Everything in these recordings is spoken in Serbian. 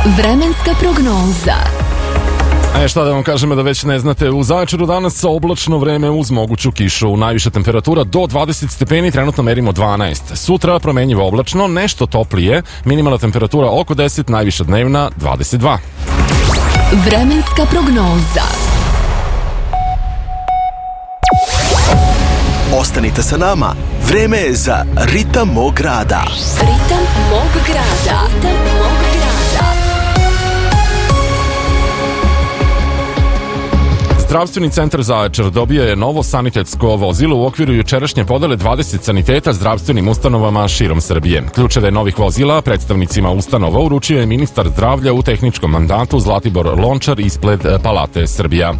Vremenska prognoza. Šta da vam kažemo da već ne znate, u Zaječaru danas oblačno vreme uz moguću kišu, najviša temperatura do 20 stepeni, trenutno merimo 12. Sutra promenjivo oblačno, nešto toplije, minimalna temperatura oko 10, najviša dnevna 22. Vremenska prognoza. Ostanite sa nama, vreme je za Ritam mog grada. Ritam mog grada. Ritam mog grada. Zdravstveni centar Zaječar dobio je novo sanitetsko vozilo u okviru jučerašnje podele 20 saniteta zdravstvenim ustanovama širom Srbije. Ključeve novih vozila predstavnicima ustanova uručio je ministar zdravlja u tehničkom mandatu Zlatibor Lončar ispred Palate Srbija.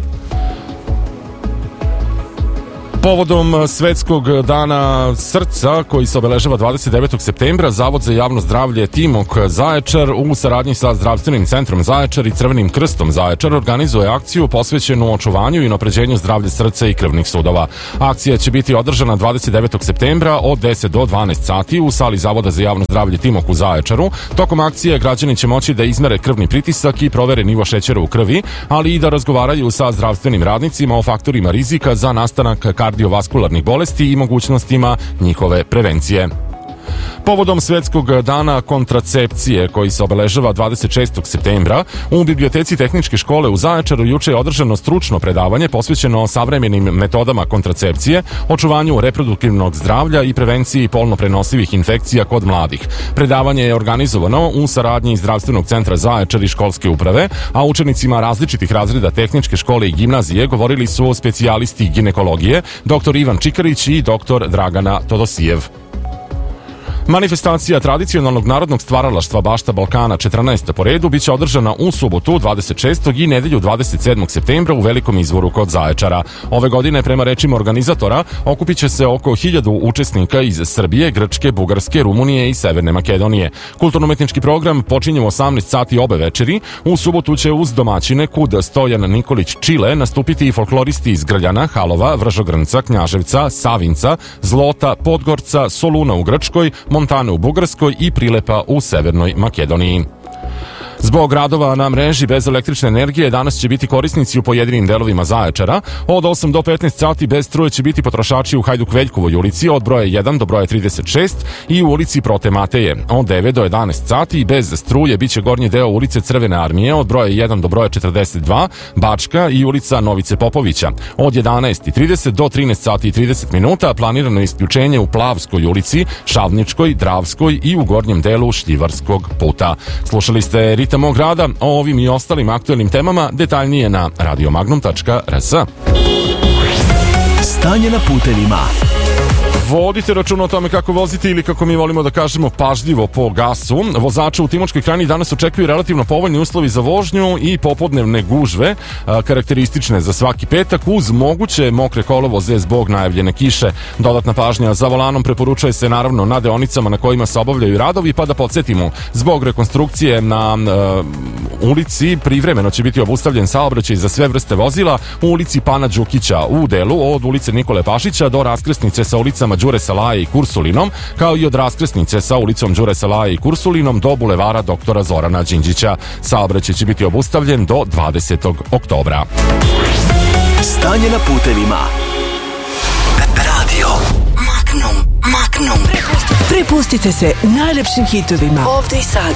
Povodom Svetskog dana srca koji se obeležava 29. septembra, Zavod za javno zdravlje Timok Zaječar u saradnji sa Zdravstvenim centrom Zaječar i Crvenim krstom Zaječar organizuje akciju posvećenu očuvanju i unapređenju zdravlja srca i krvnih sudova. Akcija će biti održana 29. septembra od 10 do 12 sati u sali Zavoda za javno zdravlje Timok u Zaječaru. Tokom akcije građani će moći da izmere krvni pritisak i provere nivo šećera u krvi, ali i da razgovaraju sa zdravstvenim radnicima o faktorima rizika za nastanak kardiovaskularnih bolesti i mogućnostima njihove prevencije. Povodom Svetskog dana kontracepcije koji se obeležava 26. septembra, u Biblioteci Tehničke škole u Zaječaru juče je održano stručno predavanje posvećeno savremenim metodama kontracepcije, očuvanju reproduktivnog zdravlja i prevenciji polno prenosivih infekcija kod mladih. Predavanje je organizovano u saradnji Zdravstvenog centra Zaječar i školske uprave, a učenicima različitih razreda Tehničke škole i gimnazije govorili su specijalisti ginekologije, dr. Ivan Čikarić i dr. Dragana Todosijev. Manifestacija tradicionalnog narodnog stvaralaštva Bašta Balkana 14. po redu biće održana u subotu 26. i nedelju 27. septembra u Velikom Izvoru kod Zaječara. Ove godine, prema rečima organizatora, okupit će se oko 1000 učesnika iz Srbije, Grčke, Bugarske, Rumunije i Severne Makedonije. Kulturno-umetnički program počinje u 18 sati obe večeri. U subotu će uz domaćine kud Stojan Nikolić Čile nastupiti i folkloristi iz Grljana, Halova, Vržogrnca, Knjaževca, Savinca, Zlota, Podgorca, Soluna u Grčkoj, Montane u Bugarskoj i Prilepa u Severnoj Makedoniji. Zbog radova na mreži bez električne energije danas će biti korisnici u pojedinim delovima Zaječara. Od 8 do 15 sati bez struje će biti potrošači u Hajduk-Veljkovoj ulici od broja 1 do broja 36 i u ulici Prote Mateje. Od 9 do 11 sati bez struje biće gornji deo ulice Crvene armije od broja 1 do broja 42, Bačka i ulica Novice Popovića. Od 11:30 do 13 sati i 30 minuta planirano je isključenje u Plavskoj ulici, Šavničkoj, Dravskoj i u gornjem delu Šljivarskog puta. Slušali ste Ritam mog grada, o ovim i ostalim aktuelnim temama detaljnije na radiomagnum.rs. Stanje na putevima. Vodite računa o tome kako vozite ili, kako mi volimo da kažemo, pažljivo po gasu. Vozača u Timočkoj Krajini danas očekuju relativno povoljni uslovi za vožnju i popodnevne gužve, karakteristične za svaki petak, uz moguće mokre kolovoze zbog najavljene kiše. Dodatna pažnja za volanom preporučuje se naravno na deonicama na kojima se obavljaju radovi, pa da podsjetimo, zbog rekonstrukcije na ulici privremeno će biti obustavljen saobraćaj za sve vrste vozila u ulici Pana Đukića u delu od ulice Nikole Pašića do raskrsnice sa ulicama Đure Salaje i Kursulinom, kao i od raskrsnice sa ulicom Đure Salaje i Kursulinom do bulevara doktora Zorana Đinđića. Saobraćaj će biti obustavljen do 20. oktobra. Stanje na putevima. Radio Magnum. Prepustite se najlepšim hitovima. Ovde i sad.